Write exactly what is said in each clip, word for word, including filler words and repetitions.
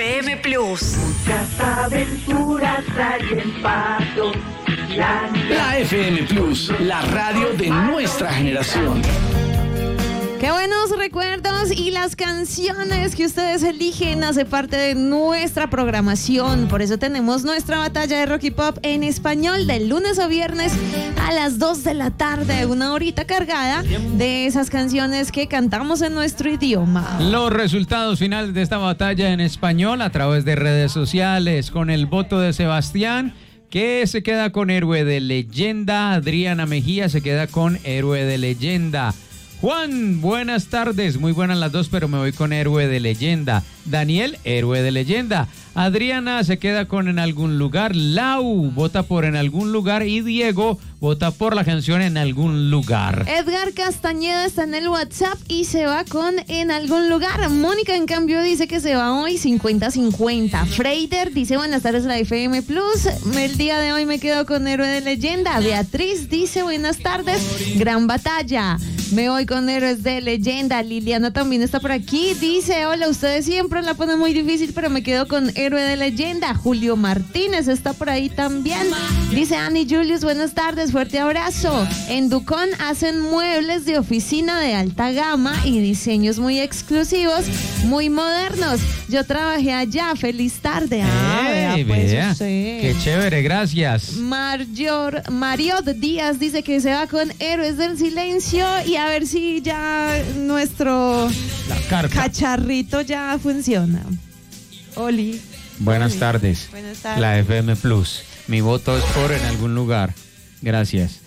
F M Plus. Muchas aventuras hay en Patos. La, la F M Plus, la radio de nuestra generación. Qué buenos recuerdos, y las canciones que ustedes eligen hacen parte de nuestra programación. Por eso tenemos nuestra batalla de rock y pop en español de lunes a viernes a las dos de la tarde, una horita cargada de esas canciones que cantamos en nuestro idioma. Los resultados finales de esta batalla en español a través de redes sociales, con el voto de Sebastián, que se queda con Héroe de Leyenda. Adriana Mejía se queda con Héroe de Leyenda. Juan, buenas tardes, muy buenas las dos, pero me voy con Héroe de Leyenda. Daniel, Héroe de Leyenda. Adriana se queda con En Algún Lugar. Lau vota por En Algún Lugar, y Diego vota por la canción En Algún Lugar. Edgar Castañeda está en el WhatsApp y se va con En Algún Lugar. Mónica, en cambio, dice que se va hoy cincuenta cincuenta. Freider dice buenas tardes, la F M Plus. El día de hoy me quedo con Héroe de Leyenda. Beatriz dice buenas tardes, gran batalla. Me voy con Héroes de Leyenda. Liliana también está por aquí. Dice, hola, ustedes siempre la ponen muy difícil, pero me quedo con Héroe de Leyenda. Julio Martínez está por ahí también. Dice Annie Julius, buenas tardes, fuerte abrazo. En Ducón hacen muebles de oficina de alta gama y diseños muy exclusivos, muy modernos. Yo trabajé allá, feliz tarde. Ah, hey, vea, pues, vea. usted. Qué chévere, gracias. Mayor, Mariot Díaz dice que se va con Héroes del Silencio, y a ver si ya nuestro La carpa. cacharrito ya funciona. Oli. Buenas Oli. tardes. Buenas tardes. La F M Plus. Mi voto es por En Algún Lugar. Gracias.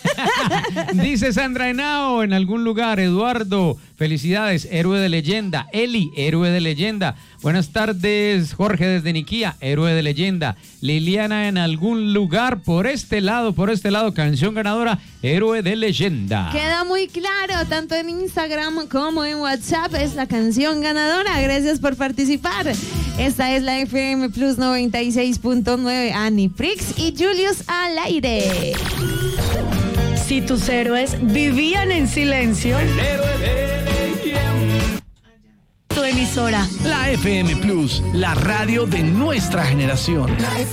Dice Sandra Henao, En Algún Lugar. Eduardo, felicidades, Héroe de Leyenda. Eli, Héroe de Leyenda. Buenas tardes, Jorge desde Niquía, Héroe de Leyenda. Liliana, En Algún Lugar. Por este lado, por este lado, canción ganadora, Héroe de Leyenda. Queda muy claro, tanto en Instagram como en WhatsApp, es la canción ganadora. Gracias por participar. Esta es la F M Plus noventa y seis punto nueve. Annie Prix y Julius al aire. Si tus héroes vivían en silencio, El héroe de Leyenda. tu emisora. La F M Plus, la radio de nuestra generación.